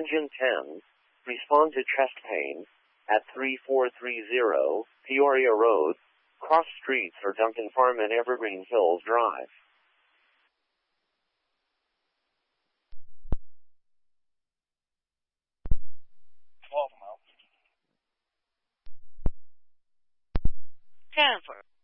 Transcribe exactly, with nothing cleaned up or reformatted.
Engine ten, respond to chest pain at three four three zero Peoria Road, cross streets for Duncan Farm and Evergreen Hills Drive. twelve miles. Jennifer.